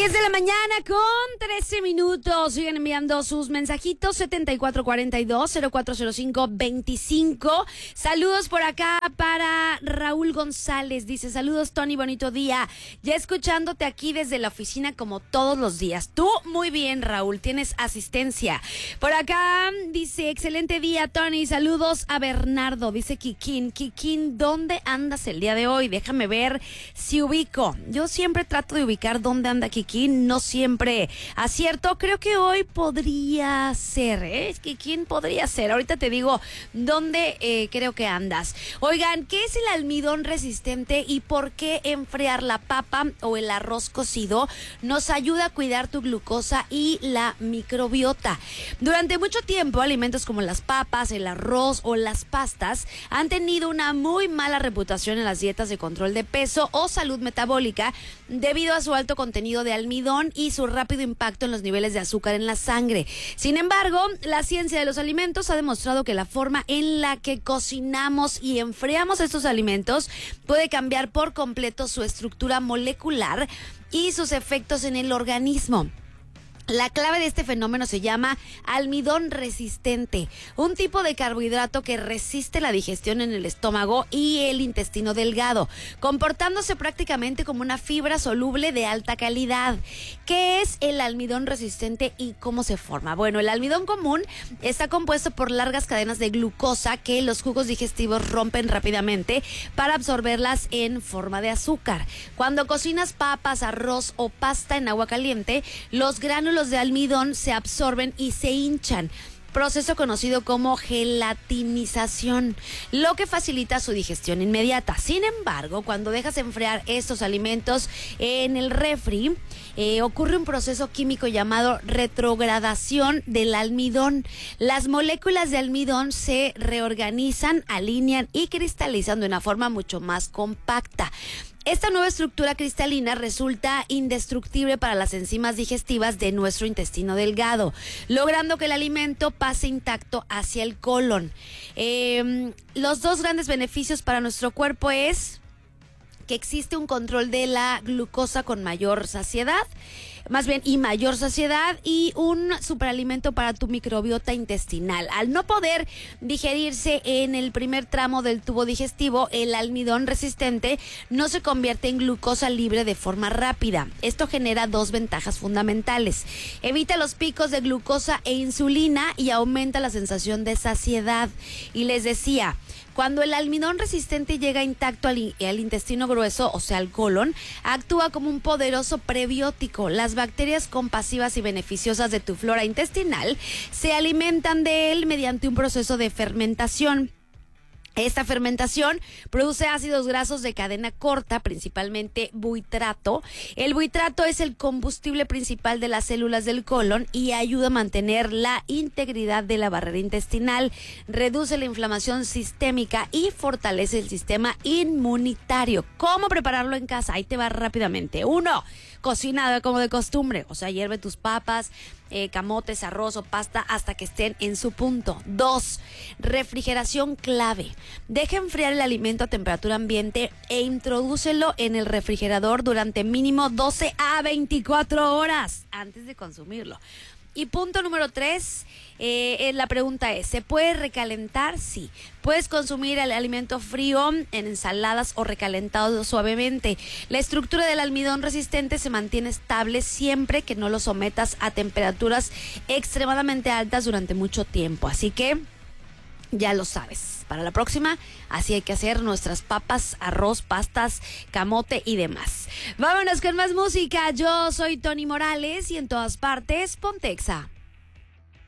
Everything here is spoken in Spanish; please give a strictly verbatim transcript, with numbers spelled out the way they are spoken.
diez de la mañana con trece minutos. Siguen enviando sus mensajitos. setenta y cuatro cuarenta y dos, cero cuatro cero cinco veinticinco. Saludos por acá para Raúl González. Dice: saludos, Tony, bonito día. Ya escuchándote aquí desde la oficina como todos los días. Tú muy bien, Raúl, tienes asistencia. Por acá dice: excelente día, Tony. Saludos a Bernardo. Dice Kikín. Kikín, ¿dónde andas el día de hoy? Déjame ver si ubico. Yo siempre trato de ubicar dónde anda Kikín, no siempre acierto. Creo que hoy podría ser, ¿eh? Kikín podría ser. Ahorita te digo dónde eh, creo que andas. Oigan, ¿qué es el almidón resistente y por qué enfriar la papa o el arroz cocido nos ayuda a cuidar tu glucosa y la microbiota? Durante mucho tiempo, alimentos como las papas, el arroz o las pastas han tenido una muy mala reputación en las dietas de control de peso o salud metabólica debido a su alto contenido de almidón y su rápido impacto en los niveles de azúcar en la sangre. Sin embargo, la ciencia de los alimentos ha demostrado que la forma en la que cocinamos y enfriamos estos alimentos puede cambiar por completo su estructura molecular y sus efectos en el organismo. La clave de este fenómeno se llama almidón resistente, un tipo de carbohidrato que resiste la digestión en el estómago y el intestino delgado, comportándose prácticamente como una fibra soluble de alta calidad. ¿Qué es el almidón resistente y cómo se forma? Bueno, el almidón común está compuesto por largas cadenas de glucosa que los jugos digestivos rompen rápidamente para absorberlas en forma de azúcar. Cuando cocinas papas, arroz o pasta en agua caliente, los gránulos de almidón se absorben y se hinchan, proceso conocido como gelatinización, lo que facilita su digestión inmediata. Sin embargo, cuando dejas enfriar estos alimentos en el refri, eh, ocurre un proceso químico llamado retrogradación del almidón. Las moléculas de almidón se reorganizan, alinean y cristalizan de una forma mucho más compacta. Esta nueva estructura cristalina resulta indestructible para las enzimas digestivas de nuestro intestino delgado, logrando que el alimento pase intacto hacia el colon. Eh, los dos grandes beneficios para nuestro cuerpo es que existe un control de la glucosa con mayor saciedad, más bien y mayor saciedad, y un superalimento para tu microbiota intestinal. Al no poder digerirse en el primer tramo del tubo digestivo, el almidón resistente no se convierte en glucosa libre de forma rápida. Esto genera dos ventajas fundamentales: evita los picos de glucosa e insulina y aumenta la sensación de saciedad. Y les decía, cuando el almidón resistente llega intacto al, al intestino grueso, o sea, al colon, actúa como un poderoso prebiótico. Las bacterias compasivas y beneficiosas de tu flora intestinal se alimentan de él mediante un proceso de fermentación. Esta fermentación produce ácidos grasos de cadena corta, principalmente buitrato. El buitrato es el combustible principal de las células del colon y ayuda a mantener la integridad de la barrera intestinal, reduce la inflamación sistémica y fortalece el sistema inmunitario. ¿Cómo prepararlo en casa? Ahí te va rápidamente. Uno, cocina como de costumbre, o sea, hierve tus papas, eh, camotes, arroz o pasta hasta que estén en su punto. Dos, refrigeración clave. Deja enfriar el alimento a temperatura ambiente e introdúcelo en el refrigerador durante mínimo doce a veinticuatro horas antes de consumirlo. Y punto número tres, eh, la pregunta es, ¿se puede recalentar? Sí. Puedes consumir el alimento frío en ensaladas o recalentado suavemente. La estructura del almidón resistente se mantiene estable siempre que no lo sometas a temperaturas extremadamente altas durante mucho tiempo. Así que ya lo sabes. Para la próxima, así hay que hacer nuestras papas, arroz, pastas, camote y demás. Vámonos con más música. Yo soy Tony Morales y en todas partes, Pontexa.